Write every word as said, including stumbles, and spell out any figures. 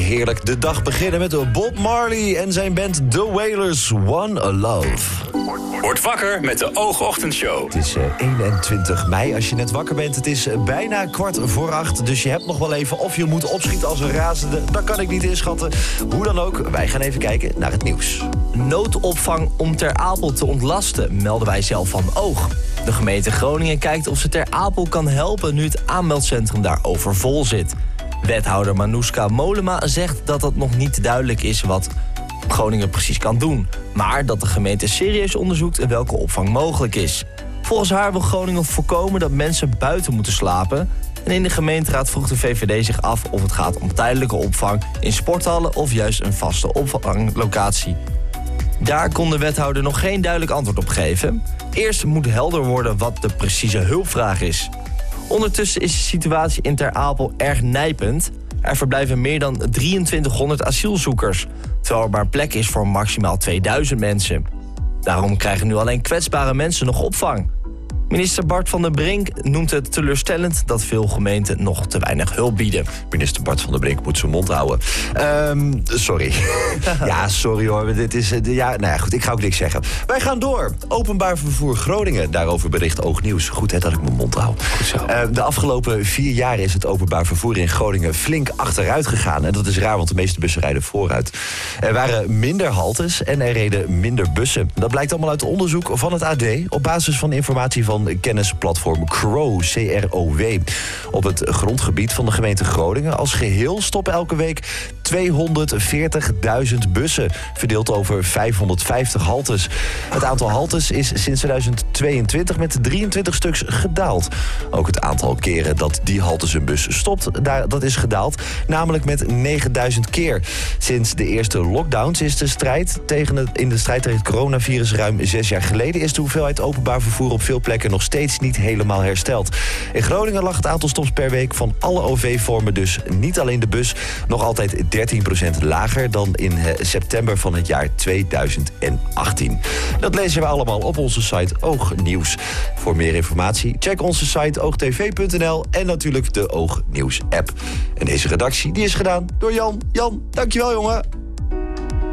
heerlijk de dag beginnen met Bob Marley en zijn band The Wailers, One Love. Word wakker met de Oogochtendshow. Het is uh, eenentwintig mei als je net wakker bent. Het is uh, bijna kwart voor acht, dus je hebt nog wel even of je moet opschieten als een razende. Dat kan ik niet inschatten. Hoe dan ook, wij gaan even kijken naar het nieuws. Noodopvang om Ter Apel te ontlasten, melden wij zelf van Oog. De gemeente Groningen kijkt of ze Ter Apel kan helpen nu het aanmeldcentrum daar overvol zit. Wethouder Manouska Mollema zegt dat het nog niet duidelijk is wat Groningen precies kan doen, maar dat de gemeente serieus onderzoekt welke opvang mogelijk is. Volgens haar wil Groningen voorkomen dat mensen buiten moeten slapen. En in de gemeenteraad vroeg de V V D zich af of het gaat om tijdelijke opvang in sporthallen of juist een vaste opvanglocatie. Daar kon de wethouder nog geen duidelijk antwoord op geven. Eerst moet helder worden wat de precieze hulpvraag is. Ondertussen is de situatie in Ter Apel erg nijpend. Er verblijven meer dan drieëntwintighonderd asielzoekers, terwijl er maar plek is voor maximaal tweeduizend mensen. Daarom krijgen nu alleen kwetsbare mensen nog opvang. Minister Bart van der Brink noemt het teleurstellend dat veel gemeenten nog te weinig hulp bieden. Minister Bart van der Brink moet zijn mond houden. Um, sorry. ja, sorry hoor. Dit is, ja, nou ja, goed, ik ga ook niks zeggen. Wij gaan door. Openbaar vervoer Groningen. Daarover bericht Oognieuws. Goed hè, dat ik mijn mond hou. Goed zo. Uh, de afgelopen vier jaar is het openbaar vervoer in Groningen flink achteruit gegaan. En dat is raar, want de meeste bussen rijden vooruit. Er waren minder haltes en er reden minder bussen. Dat blijkt allemaal uit onderzoek van het A D op basis van informatie van kennisplatform Crow, C R O W. Op het grondgebied van de gemeente Groningen als geheel stoppen elke week tweehonderdveertigduizend bussen, verdeeld over vijfhonderdvijftig haltes. Het aantal haltes is sinds tweeduizend tweeëntwintig met drieëntwintig stuks gedaald. Ook het aantal keren dat die haltes een bus stopt, daar, dat is gedaald, namelijk met negenduizend keer. Sinds de eerste lockdowns is de strijd tegen het, in de strijd tegen het coronavirus ruim zes jaar geleden is de hoeveelheid openbaar vervoer op veel plekken nog steeds niet helemaal hersteld. In Groningen lag het aantal stops per week van alle O V-vormen, dus niet alleen de bus, nog altijd dertien procent lager dan in september van het jaar tweeduizend achttien. Dat lezen we allemaal op onze site Oognieuws. Voor meer informatie check onze site oogtv punt n l en natuurlijk de Oognieuws-app. En deze redactie die is gedaan door Jan. Jan, dankjewel jongen.